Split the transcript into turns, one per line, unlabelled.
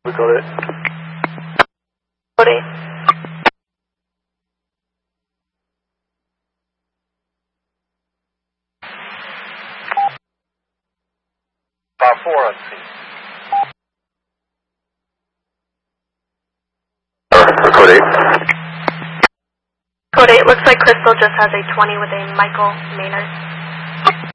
We got it.
Code 8.
Bar 4 on scene. Code 8.
Code 8, looks like Crystal just has a 20 with a Michael Maynard.